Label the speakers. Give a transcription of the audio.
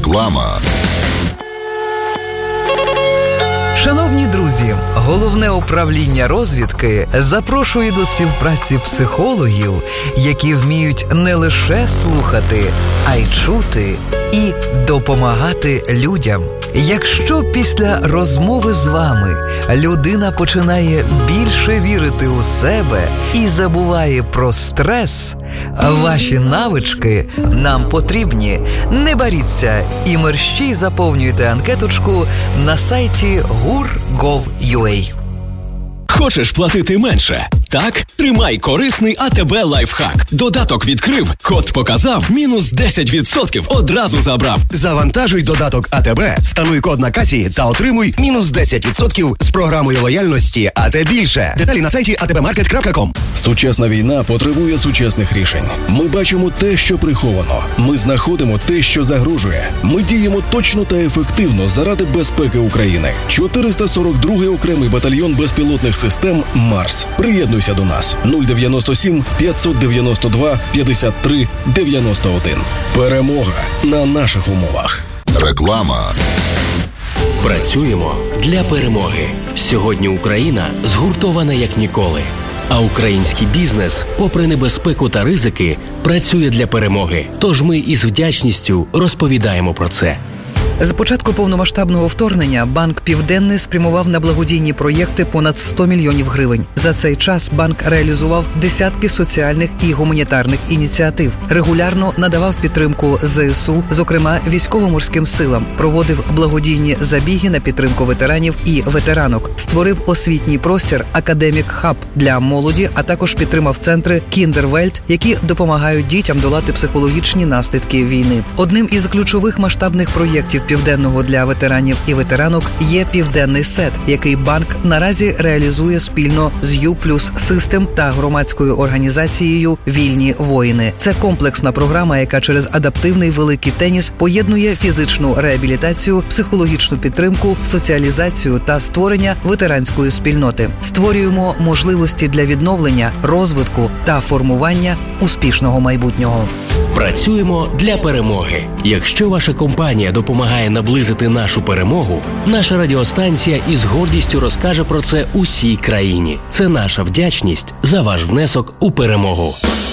Speaker 1: Реклама.
Speaker 2: Шановні друзі, Головне управління розвідки запрошує до співпраці психологів, які вміють не лише слухати, а й чути і допомагати людям. Якщо після розмови з вами людина починає більше вірити у себе і забуває про стрес, ваші навички нам потрібні. Не боріться і мерщій заповнюйте анкеточку на сайті gur.gov.ua.
Speaker 3: Хочеш платити менше? Так? Тримай корисний АТБ лайфхак. Додаток відкрив, код показав, мінус 10% одразу забрав.
Speaker 4: Завантажуй додаток АТБ, скануй код на касі та отримуй мінус 10% з програмою лояльності АТ більше. Деталі на сайті atbmarket.com.
Speaker 3: Сучасна війна потребує сучасних рішень. Ми бачимо те, що приховано. Ми знаходимо те, що загрожує. Ми діємо точно та ефективно заради безпеки України. 442-й окремий батальйон безпілотних систем «Марс». Приєднуйся до нас. 097 592 53 91. Перемога на наших умовах.
Speaker 1: Реклама.
Speaker 5: Працюємо для перемоги. Сьогодні Україна згуртована як ніколи. А український бізнес, попри небезпеку та ризики, працює для перемоги. Тож ми із вдячністю розповідаємо про це.
Speaker 2: З початку повномасштабного вторгнення Банк Південний спрямував на благодійні проєкти понад 100 мільйонів гривень. За цей час банк реалізував десятки соціальних і гуманітарних ініціатив, регулярно надавав підтримку ЗСУ, зокрема військово-морським силам, проводив благодійні забіги на підтримку ветеранів і ветеранок, створив освітній простір «Академік Хаб» для молоді, а також підтримав центри «Кіндервельт», які допомагають дітям долати психологічні наслідки війни. Одним із ключових масштабних проєктів Південного для ветеранів і ветеранок є «Південний сет», який банк наразі реалізує спільно з U+ System та громадською організацією «Вільні воїни». Це комплексна програма, яка через адаптивний великий теніс поєднує фізичну реабілітацію, психологічну підтримку, соціалізацію та створення ветеранської спільноти. Створюємо можливості для відновлення, розвитку та формування успішного майбутнього.
Speaker 5: Працюємо для перемоги. Якщо ваша компанія допомагає наблизити нашу перемогу, наша радіостанція із гордістю розкаже про це усій країні. Це наша вдячність за ваш внесок у перемогу.